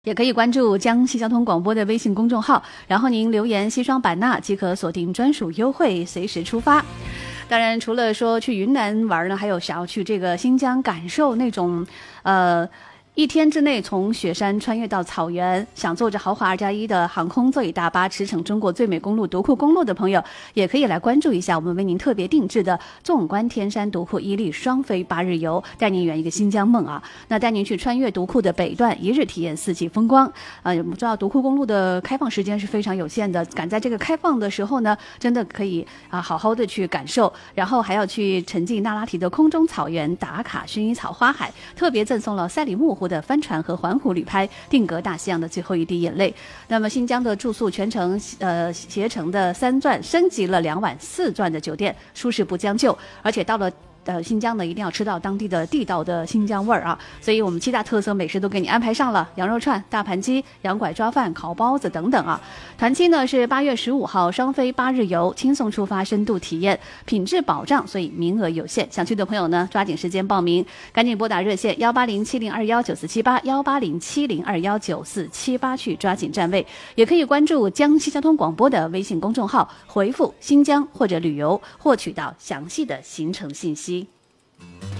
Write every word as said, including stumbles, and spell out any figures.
也可以关注江西交通广播的微信公众号，然后您留言西双版纳即可锁定专属优惠，随时出发。当然除了说去云南玩呢，还有想要去这个新疆感受那种呃一天之内从雪山穿越到草原，想坐着豪华二加一的航空座椅大巴驰骋中国最美公路独库公路的朋友，也可以来关注一下我们为您特别定制的纵观天山独库伊利双飞八日游，带您圆一个新疆梦啊！那带您去穿越独库的北段，一日体验四季风光。呃，我们知道独库公路的开放时间是非常有限的，赶在这个开放的时候呢，真的可以啊好好的去感受，然后还要去沉浸那拉提的空中草原，打卡薰衣草花海，特别赠送了赛里木湖的帆船和环湖旅拍，定格大西洋的最后一滴眼泪。那么新疆的住宿全程呃携程的三钻升级了两晚四钻的酒店，舒适不将就，而且到了呃，新疆呢一定要吃到当地的地道的新疆味儿啊！所以我们七大特色美食都给你安排上了：羊肉串、大盘鸡、羊拐抓饭、烤包子等等啊。团期呢是八月十五号双飞八日游，轻松出发，深度体验，品质保障，所以名额有限。想去的朋友呢，抓紧时间报名，赶紧拨打热线幺八零七零二幺九四七八幺八零七零二幺九四七八去抓紧站位。也可以关注江西交通广播的微信公众号，回复新疆或者旅游，获取到详细的行程信息。